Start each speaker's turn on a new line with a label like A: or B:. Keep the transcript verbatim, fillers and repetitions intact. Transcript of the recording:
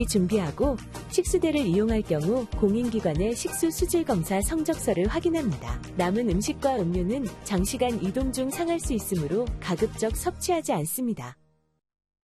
A: 준비하고 식수대를 이용할 경우 공인기관의 식수 수질 검사 성적서를 확인합니다. 남은 음식과 음료는 장시간 이동 중 상할 수 있으므로 가급적 섭취하지 않습니다.